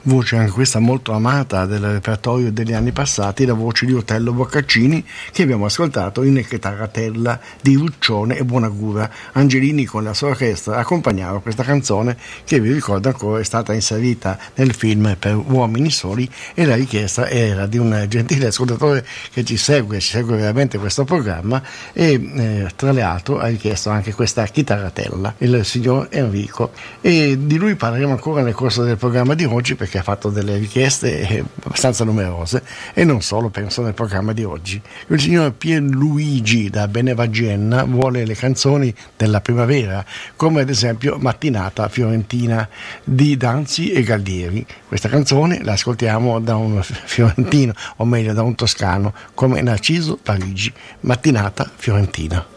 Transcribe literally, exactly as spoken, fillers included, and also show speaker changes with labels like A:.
A: voce anche questa molto amata del repertorio degli anni passati, la voce di Otello Boccaccini, che abbiamo ascoltato in Chitarratella di Ruccione e Buonagura. Angelini con la sua orchestra accompagnava questa canzone che, vi ricordo ancora, è stata inserita nel film Per uomini soli, e la richiesta era di un gentile ascoltatore che ci segue, ci segue veramente questo programma, e eh, tra l'altro ha richiesto anche questa chitarratella, il signor Enrico, e di lui parleremo ancora nel corso del programma di oggi, perché ha fatto delle richieste abbastanza numerose, e non solo, penso, nel programma di oggi. Il signor Pierluigi da Benevagenna vuole le canzoni della primavera, come ad esempio Mattinata Fiorentina di Danzi e Gallieri. Questa canzone la ascoltiamo da un fiorentino, o meglio da un toscano, come Narciso Parigi. Mattinata Fiorentina.